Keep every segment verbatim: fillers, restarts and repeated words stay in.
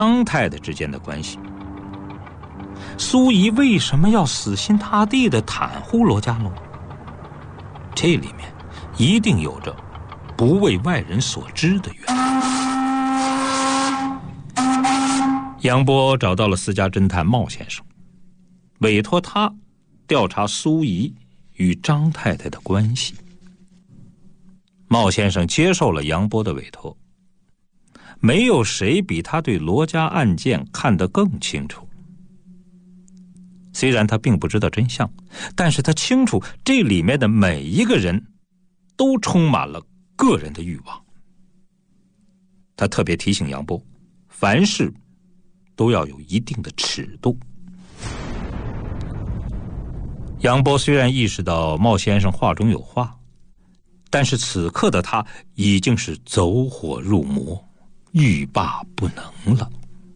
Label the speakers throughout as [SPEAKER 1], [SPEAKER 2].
[SPEAKER 1] 张太太之间的关系。苏怡为什么要死心塌地地袒护罗家龙？这里面一定有着不为外人所知的原因。杨波找到了私家侦探茂先生，委托他调查苏怡与张太太的关系。茂先生接受了杨波的委托，没有谁比他对罗家案件看得更清楚。虽然他并不知道真相，但是他清楚这里面的每一个人都充满了个人的欲望。他特别提醒杨波，凡事都要有一定的尺度。杨波虽然意识到茂先生话中有话，但是此刻的他已经是走火入魔，欲罢不能了。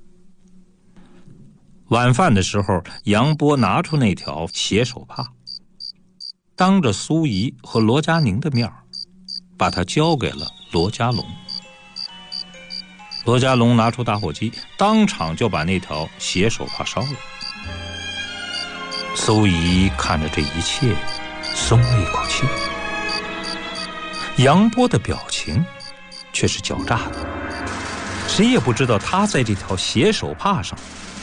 [SPEAKER 1] 晚饭的时候，杨波拿出那条血手帕，当着苏怡和罗家宁的面把它交给了罗家龙。罗家龙拿出打火机，当场就把那条血手帕烧了。苏怡看着这一切，松了一口气。杨波的表情却是狡诈的，谁也不知道他在这条血手帕上